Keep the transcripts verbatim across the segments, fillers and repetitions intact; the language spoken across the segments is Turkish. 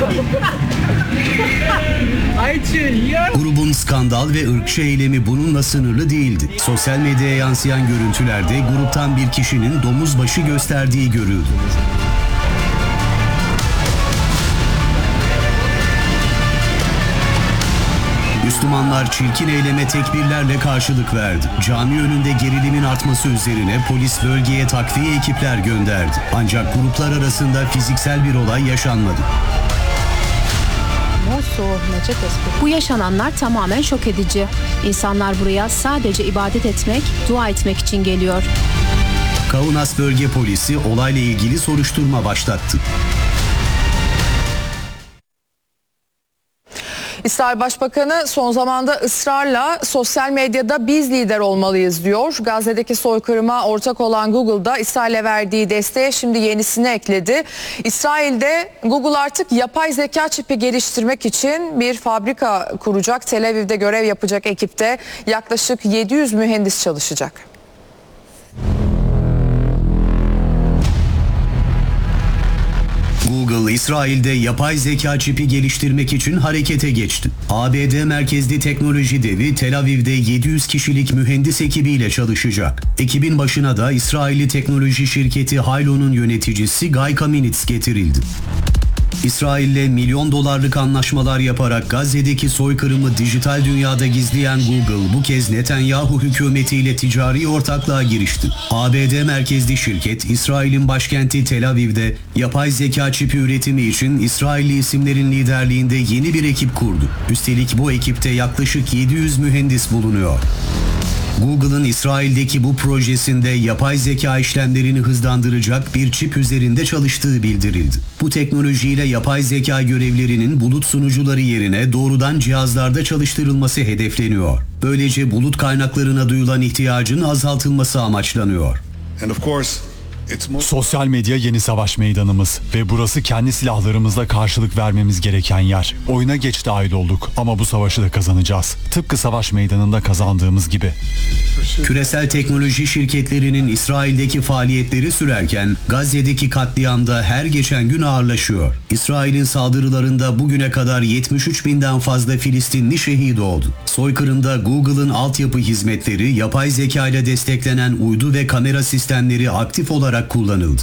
Grubun skandal ve ırkçı eylemi bununla sınırlı değildi. Sosyal medyaya yansıyan görüntülerde gruptan bir kişinin domuz başı gösterdiği görüldü. Müslümanlar çirkin eyleme tekbirlerle karşılık verdi. Cami önünde gerilimin artması üzerine polis bölgeye takviye ekipler gönderdi. Ancak gruplar arasında fiziksel bir olay yaşanmadı. Bu yaşananlar tamamen şok edici. İnsanlar buraya sadece ibadet etmek, dua etmek için geliyor. Kaunas Bölge Polisi olayla ilgili soruşturma başlattı. İsrail Başbakanı son zamanda ısrarla sosyal medyada biz lider olmalıyız diyor. Gazze'deki soykırıma ortak olan Google'da İsrail'e verdiği desteğe şimdi yenisini ekledi. İsrail'de Google artık yapay zeka çipi geliştirmek için bir fabrika kuracak. Tel Aviv'de görev yapacak ekipte yaklaşık yedi yüz mühendis çalışacak. Google, İsrail'de yapay zeka çipi geliştirmek için harekete geçti. A B D merkezli teknoloji devi Tel Aviv'de yedi yüz kişilik mühendis ekibiyle çalışacak. Ekibin başına da İsrailli teknoloji şirketi Haylo'nun yöneticisi Guy Kaminitz getirildi. İsrail'le milyon dolarlık anlaşmalar yaparak Gazze'deki soykırımı dijital dünyada gizleyen Google bu kez Netanyahu hükümetiyle ticari ortaklığa girişti. A B D merkezli şirket İsrail'in başkenti Tel Aviv'de yapay zeka çipi üretimi için İsrailli isimlerin liderliğinde yeni bir ekip kurdu. Üstelik bu ekipte yaklaşık yedi yüz mühendis bulunuyor. Google'ın İsrail'deki bu projesinde yapay zeka işlemlerini hızlandıracak bir çip üzerinde çalıştığı bildirildi. Bu teknolojiyle yapay zeka görevlerinin bulut sunucuları yerine doğrudan cihazlarda çalıştırılması hedefleniyor. Böylece bulut kaynaklarına duyulan ihtiyacın azaltılması amaçlanıyor. And of course, Sosyal medya yeni savaş meydanımız ve burası kendi silahlarımızla karşılık vermemiz gereken yer. Oyuna geç dahil olduk ama bu savaşı da kazanacağız. Tıpkı savaş meydanında kazandığımız gibi. Küresel teknoloji şirketlerinin İsrail'deki faaliyetleri sürerken Gazze'deki katliam da her geçen gün ağırlaşıyor. İsrail'in saldırılarında bugüne kadar yetmiş üç binden fazla Filistinli şehit oldu. Soykırımda Google'ın altyapı hizmetleri, yapay zeka ile desteklenen uydu ve kamera sistemleri aktif olarak kullanıldı.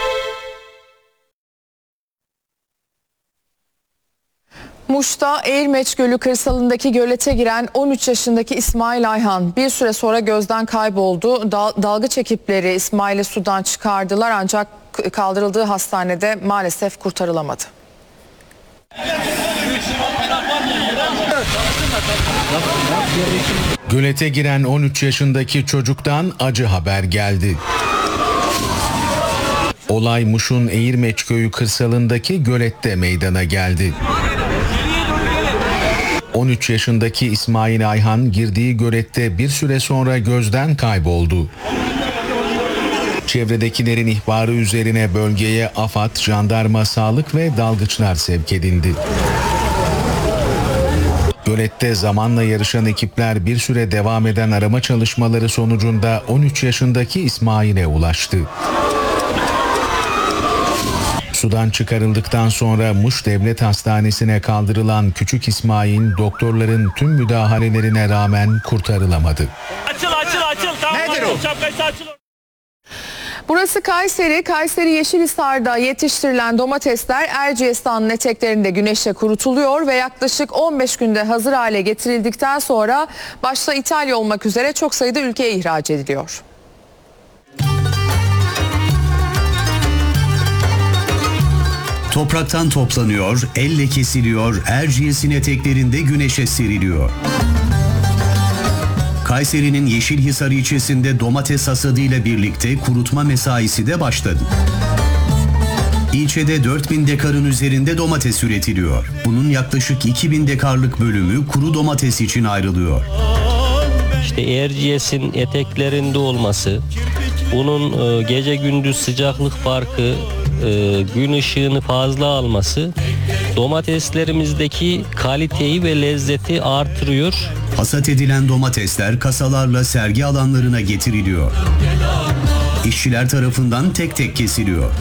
Muş'ta Eğirmeç Gölü kırsalındaki gölete giren on üç yaşındaki İsmail Ayhan bir süre sonra gözden kayboldu. Dal- dalgıç ekipleri İsmail'i sudan çıkardılar ancak kaldırıldığı hastanede maalesef kurtarılamadı. Gölete giren on üç yaşındaki çocuktan acı haber geldi. Olay Muş'un Eğirmeç Köyü kırsalındaki gölette meydana geldi. on üç yaşındaki İsmail Ayhan girdiği gölette bir süre sonra gözden kayboldu. Çevredekilerin ihbarı üzerine bölgeye AFAD, jandarma, sağlık ve dalgıçlar sevk edildi. Gölette zamanla yarışan ekipler bir süre devam eden arama çalışmaları sonucunda on üç yaşındaki İsmail'e ulaştı. Sudan çıkarıldıktan sonra Muş Devlet Hastanesi'ne kaldırılan küçük İsmail doktorların tüm müdahalelerine rağmen kurtarılamadı. Açıl açıl açıl. Tamam, nedir o? Şapkaysa açıl. Burası Kayseri. Kayseri Yeşilhisar'da yetiştirilen domatesler Erciyes Dağı'nın eteklerinde güneşle kurutuluyor ve yaklaşık on beş günde hazır hale getirildikten sonra başta İtalya olmak üzere çok sayıda ülkeye ihraç ediliyor. Topraktan toplanıyor, elle kesiliyor, Erciyes'in eteklerinde güneşe seriliyor. Kayseri'nin Yeşilhisar ilçesinde domates hasadıyla birlikte kurutma mesaisi de başladı. İlçede dört bin dekarın üzerinde domates üretiliyor. Bunun yaklaşık iki bin dekarlık bölümü kuru domates için ayrılıyor. İşte Erciyes'in eteklerinde olması, bunun gece gündüz sıcaklık farkı, gün ışığını fazla alması domateslerimizdeki kaliteyi ve lezzeti artırıyor. Hasat edilen domatesler kasalarla sergi alanlarına getiriliyor. İşçiler tarafından tek tek kesiliyor.